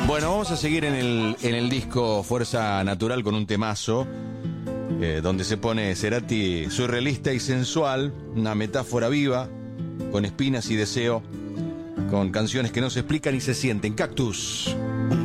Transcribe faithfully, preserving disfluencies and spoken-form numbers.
Bueno, vamos a seguir en el, en el disco Fuerza Natural con un temazo, eh, donde se pone Cerati surrealista y sensual, una metáfora viva, con espinas y deseo, con canciones que no se explican y se sienten. Cactus.